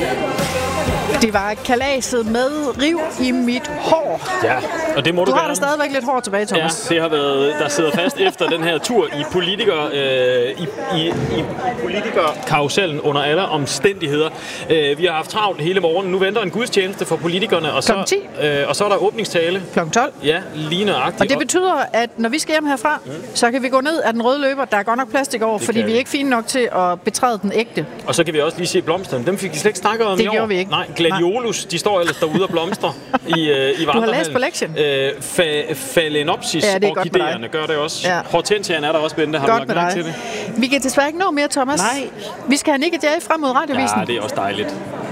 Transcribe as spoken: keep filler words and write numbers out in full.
Det var kalaset med riv i mit hår. Ja, og det må du Du har gerne. da stadigvæk lidt hår tilbage, Thomas. Ja, det har været, der sidder fast efter den her tur i politiker, øh, i, i, i politikerkarusellen under alle omstændigheder. Øh, vi har haft travlt hele morgenen. Nu venter en gudstjeneste for politikerne, og så, ti. øh, og så er der åbningstale. klokken tolv. Ja, lige nøjagtigt. Og det betyder, at når vi skal hjem herfra, mm. så kan vi gå ned ad den røde løber. Der er godt nok plastik over, fordi vi er ikke fine nok til at betræde den ægte. Og så kan vi også lige se blomsterne. Dem fik vi slet ikke snakket om det i år. Det gjorde vi ikke. Nej, gladiolus, de står ellers derude og blomstrer i, øh, i Du har læst på lektien. Øh, fa- Phalaenopsis ja, orkideerne gør det også. Ja. Hortensiaen er der også, Bente. Har godt du lagt mærke til det? Vi kan desværre ikke nå mere, Thomas. Nej. Vi skal have Nick og Jay frem mod radiovisen. Ja, det er også dejligt.